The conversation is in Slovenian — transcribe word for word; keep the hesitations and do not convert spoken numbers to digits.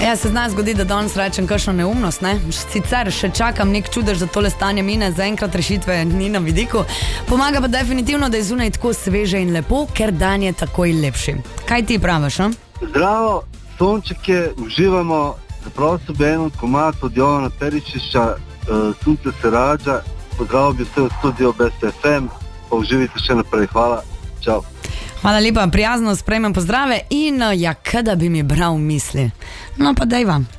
Ja, se zna zgodi, da danes rečem kakšno neumnost, ne? Sicer še čakam nek čudež, da tole stanje mine, zaenkrat rešitve ni na vidiku. Pomaga pa definitivno, da je zunaj tako sveže in lepo, ker dan je takoj lepši. Kaj ti praviš, no? Zdravo, sončeke, uživamo, zaprosil bi eno komad od Jovana Perišića, uh, Sunce se rađa, pozdravil bi vse v studio Best F M, pa uživite še naprej, hvala, čau. Hvala lepa, prijazno sprejmem pozdrave in ja, kada bi mi bral misli. No pa dej vam.